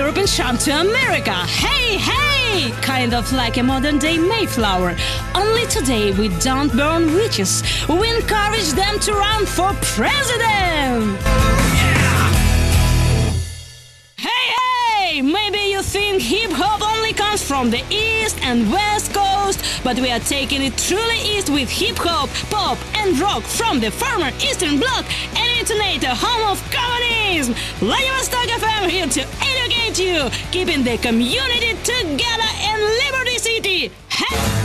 Europe and Sham to America. Hey, hey! Kind of like a modern day Mayflower. Only today we don't burn witches. We encourage them to run for president. Maybe you think hip-hop only comes from the East and West Coast, but we are taking it truly east with hip-hop, pop and rock from the former Eastern Bloc and intonate a home of communism. Vladivostok FM here to educate you, keeping the community together in Liberty City. Hey!